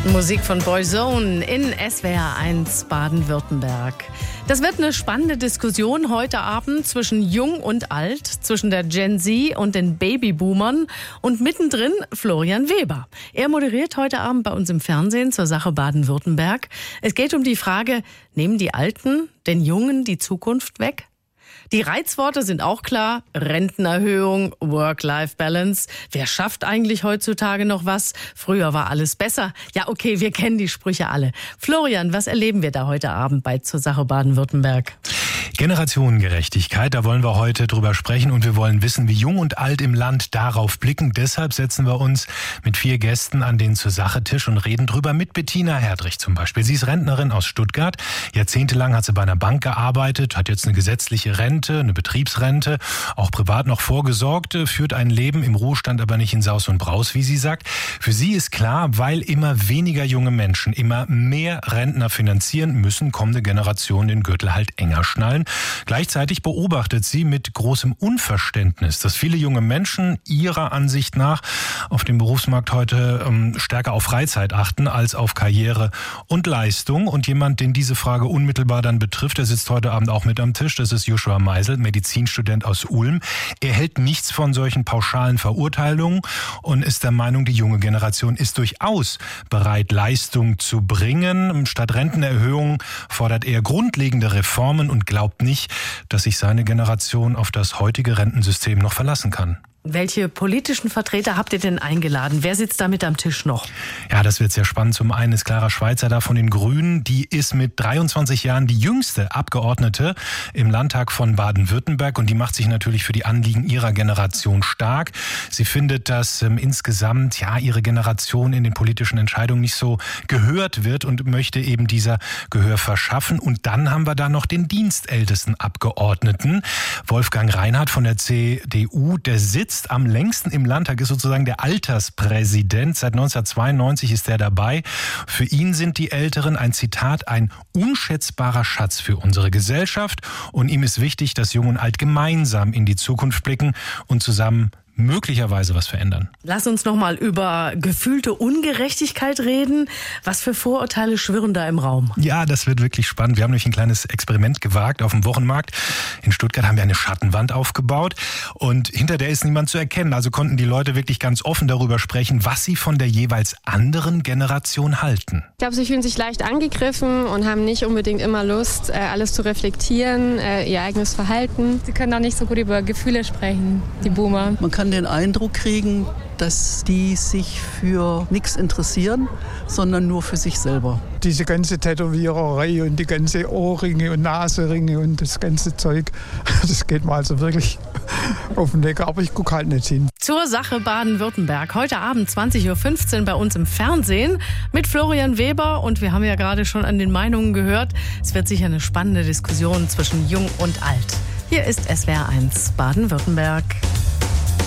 Musik von Boyzone in SWR 1 Baden-Württemberg. Das wird eine spannende Diskussion heute Abend zwischen Jung und Alt, zwischen der Gen Z und den Babyboomern und mittendrin Florian Weber. Er moderiert heute Abend bei uns im Fernsehen zur Sache Baden-Württemberg. Es geht um die Frage, nehmen die Alten den Jungen die Zukunft weg? Die Reizworte sind auch klar. Rentenerhöhung, Work-Life-Balance. Wer schafft eigentlich heutzutage noch was? Früher war alles besser. Ja, okay, wir kennen die Sprüche alle. Florian, was erleben wir da heute Abend bei zur Sache Baden-Württemberg? Generationengerechtigkeit, da wollen wir heute drüber sprechen und wir wollen wissen, wie Jung und Alt im Land darauf blicken. Deshalb setzen wir uns mit 4 Gästen an den Zur-Sache-Tisch und reden drüber mit Bettina Herdrich zum Beispiel. Sie ist Rentnerin aus Stuttgart. Jahrzehntelang hat sie bei einer Bank gearbeitet, hat jetzt eine gesetzliche Rente, eine Betriebsrente, auch privat noch vorgesorgt, führt ein Leben im Ruhestand, aber nicht in Saus und Braus, wie sie sagt. Für sie ist klar, weil immer weniger junge Menschen immer mehr Rentner finanzieren, müssen kommende Generationen den Gürtel halt enger schnallen. Gleichzeitig beobachtet sie mit großem Unverständnis, dass viele junge Menschen ihrer Ansicht nach auf dem Berufsmarkt heute stärker auf Freizeit achten als auf Karriere und Leistung. Und jemand, den diese Frage unmittelbar dann betrifft, der sitzt heute Abend auch mit am Tisch, das ist Joshua Meisel, Medizinstudent aus Ulm. Er hält nichts von solchen pauschalen Verurteilungen und ist der Meinung, die junge Generation ist durchaus bereit, Leistung zu bringen. Statt Rentenerhöhungen fordert er grundlegende Reformen und glaubt nicht, dass sich seine Generation auf das heutige Rentensystem noch verlassen kann. Welche politischen Vertreter habt ihr denn eingeladen? Wer sitzt da mit am Tisch noch? Ja, das wird sehr spannend. Zum einen ist Clara Schweitzer da von den Grünen. Die ist mit 23 Jahren die jüngste Abgeordnete im Landtag von Baden-Württemberg und die macht sich natürlich für die Anliegen ihrer Generation stark. Sie findet, dass insgesamt ihre Generation in den politischen Entscheidungen nicht so gehört wird und möchte eben dieser Gehör verschaffen. Und dann haben wir da noch den dienstältesten Abgeordneten, Wolfgang Reinhardt von der CDU, der sitzt am längsten im Landtag, ist sozusagen der Alterspräsident. Seit 1992 ist er dabei. Für ihn sind die Älteren, ein Zitat, ein unschätzbarer Schatz für unsere Gesellschaft. Und ihm ist wichtig, dass Jung und Alt gemeinsam in die Zukunft blicken und zusammen möglicherweise was verändern. Lass uns noch mal über gefühlte Ungerechtigkeit reden. Was für Vorurteile schwirren da im Raum? Ja, das wird wirklich spannend. Wir haben nämlich ein kleines Experiment gewagt auf dem Wochenmarkt. In Stuttgart haben wir eine Schattenwand aufgebaut und hinter der ist niemand zu erkennen. Also konnten die Leute wirklich ganz offen darüber sprechen, was sie von der jeweils anderen Generation halten. Ich glaube, sie fühlen sich leicht angegriffen und haben nicht unbedingt immer Lust, alles zu reflektieren, ihr eigenes Verhalten. Sie können auch nicht so gut über Gefühle sprechen, die Boomer. Man kann den Eindruck kriegen, dass die sich für nichts interessieren, sondern nur für sich selber. Diese ganze Tätowiererei und die ganze Ohrringe und Naseringe und das ganze Zeug, das geht mir also wirklich auf den Lecker, aber ich gucke halt nicht hin. Zur Sache Baden-Württemberg. Heute Abend 20.15 Uhr bei uns im Fernsehen mit Florian Weber. Und wir haben ja gerade schon an den Meinungen gehört, es wird sicher eine spannende Diskussion zwischen Jung und Alt. Hier ist SWR 1 Baden-Württemberg.